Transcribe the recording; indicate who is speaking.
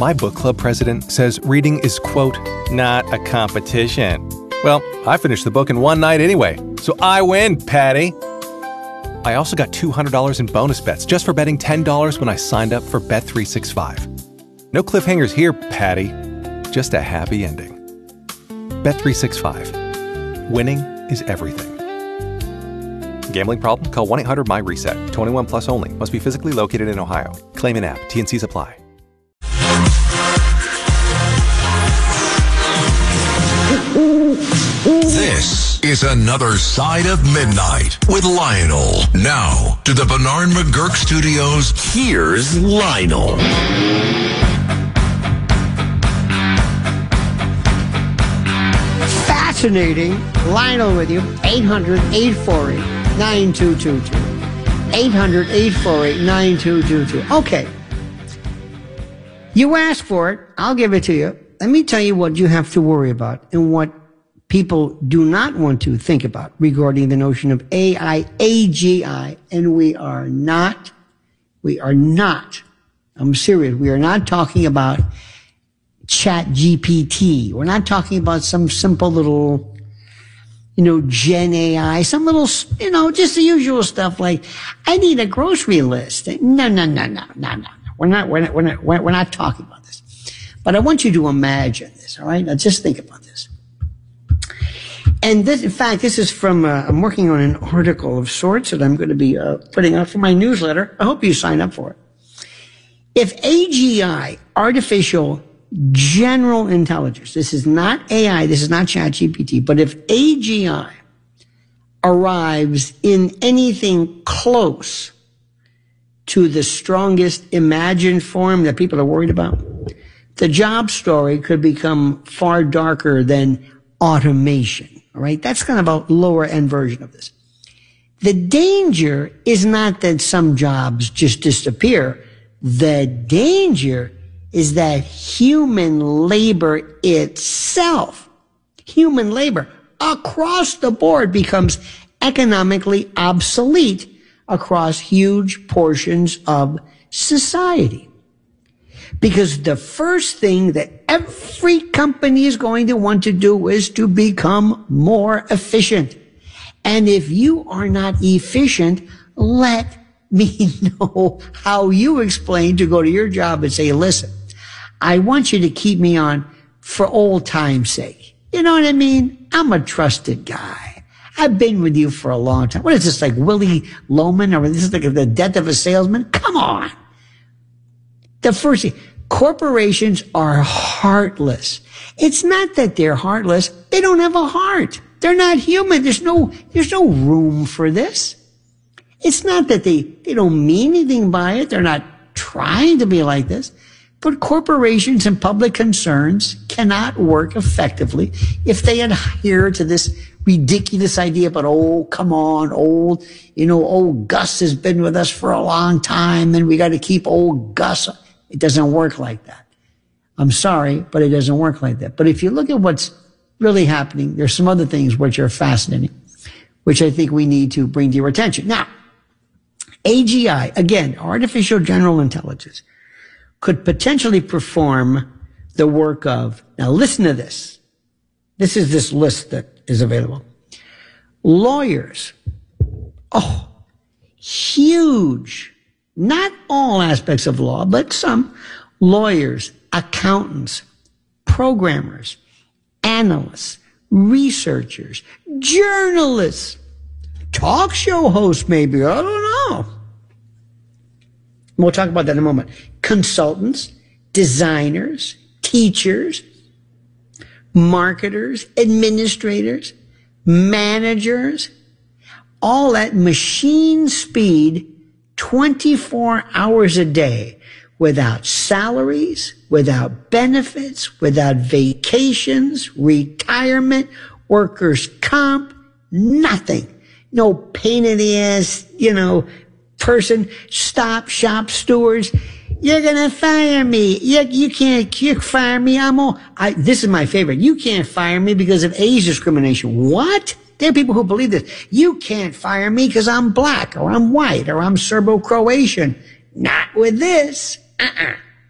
Speaker 1: My book club president says reading is, quote, not a competition. Well, I finished the book in one night anyway, so I win, Patty. I also got $200 in bonus bets just for betting $10 when I signed up for Bet365. No cliffhangers here, Patty. Just a happy ending. Bet365. Winning is everything. Gambling problem? Call 1-800-MY-RESET. 21 plus only. Must be physically located in Ohio. Claim in app. T&Cs apply.
Speaker 2: This is Another Side of Midnight with Lionel. Now, to the Bernard McGurk Studios, here's Lionel.
Speaker 3: Fascinating. Lionel with you. 800-848-9222. 800-848-9222. Okay. You asked for it. I'll give it to you. Let me tell you what you have to worry about and what people do not want to think about regarding the notion of AI, AGI, and we are not, I'm serious, we are not talking about Chat GPT. We're not talking about some simple little, Gen AI, some little, just the usual stuff like, I need a grocery list. No. We're not talking about this. But I want you to imagine this, all right? Now just think about this. And this, in fact, this is from, I'm working on an article of sorts that I'm going to be putting out for my newsletter. I hope you sign up for it. If AGI, artificial general intelligence, this is not AI, this is not ChatGPT, but if AGI arrives in anything close to the strongest imagined form that people are worried about, the job story could become far darker than automation. All right. That's kind of a lower end version of this. The danger is not that some jobs just disappear. The danger is that human labor itself, human labor across the board becomes economically obsolete across huge portions of society. Because the first thing that every company is going to want to do is to become more efficient. And if you are not efficient, let me know how you explain to go to your job and say, listen, I want you to keep me on for old time's sake. You know what I mean? I'm a trusted guy. I've been with you for a long time. What is this, like Willie Loman, or this is like the death of a salesman? Come on. The first thing, corporations are heartless. It's not that they're heartless. They don't have a heart. They're not human. There's no room for this. It's not that they don't mean anything by it. They're not trying to be like this. But corporations and public concerns cannot work effectively if they adhere to this ridiculous idea about, oh, come on, old Gus has been with us for a long time and we got to keep old Gus. It doesn't work like that. I'm sorry, but it doesn't work like that. But if you look at what's really happening, there's some other things which are fascinating, which I think we need to bring to your attention. Now, AGI, again, artificial general intelligence, could potentially perform the work of, now listen to this. This is this list that is available. Lawyers. Oh, huge. Not all aspects of law, but some. Lawyers, accountants, programmers, analysts, researchers, journalists, talk show hosts maybe, I don't know. We'll talk about that in a moment. Consultants, designers, teachers, marketers, administrators, managers, all at machine speed, 24 hours a day, without salaries, without benefits, without vacations, retirement, workers' comp, nothing. No pain in the ass, person, stop, shop stewards. You're going to fire me. You can't fire me. This is my favorite. You can't fire me because of age discrimination. What? There are people who believe this. You can't fire me because I'm black or I'm white or I'm Serbo-Croatian. Not with this.